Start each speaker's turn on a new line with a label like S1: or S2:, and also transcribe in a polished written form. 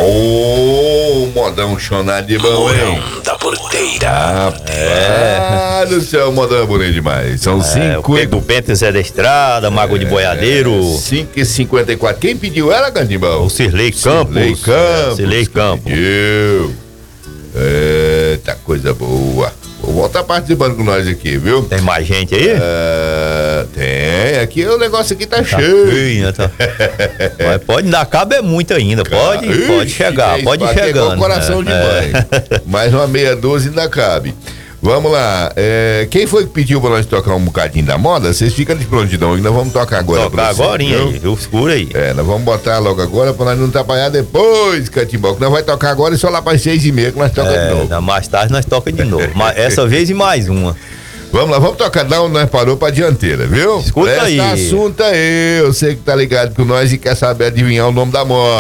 S1: Ô, modão chonado de bom, hein?
S2: Da porteira.
S1: Rapaz do céu, modão é bonito demais. São 5
S3: Pego Bento Zé da Estrada, Mago de Boiadeiro.
S1: 5h54. Quem pediu ela, Candimbal?
S3: O Cirlei Campos. Cirlei Campos.
S1: Pediu. Eita, coisa boa. Vou voltar participando com nós aqui, viu?
S3: Tem mais gente aí?
S1: Tem. Aqui o negócio aqui tá cheio.
S3: Né? Mas pode dar cabo é muito ainda. Pode chegar, pode ir chegando.
S1: Com coração de mãe. Mais uma meia dúzia ainda cabe. Vamos lá. Quem foi que pediu pra nós tocar um bocadinho da moda? Vocês ficam de prontidão aí, nós vamos tocar agora.
S3: Tocar agora, escuro aí.
S1: Nós vamos botar logo agora pra nós não atrapalhar depois, Catimbau, que nós vamos tocar agora e só lá para 6h30 que nós tocamos de novo.
S3: Mais tarde nós tocamos de novo. Essa vez e mais uma.
S1: Vamos lá, vamos tocar da onde nós parou pra dianteira, viu?
S3: Escuta aí.
S1: Presta assunto aí, eu sei que tá ligado com nós e quer saber adivinhar o nome da moda.